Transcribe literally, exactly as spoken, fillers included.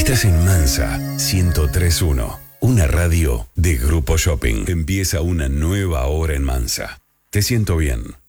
Estás en Mansa ciento tres punto uno, una radio de Grupo Shopping. Empieza una nueva hora en Mansa. Te siento bien.